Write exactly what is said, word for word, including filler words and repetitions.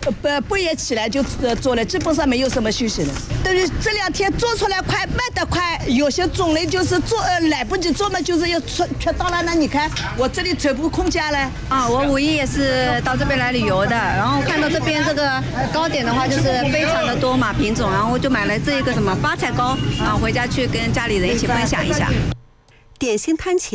半半夜起来就做了，基本上没有什么休息了。等于这两天做出来快，卖得快，有些种类就是做呃来不及做嘛，就是要缺缺到了。那你看我这里全部空架了。 啊，我五一也是到这边来旅游的，然后看到这边这个糕点的话，就是非常的多嘛品种，然后我就买了这一个什么发财糕啊，回家去跟家里人一起分享一下。 点心摊前。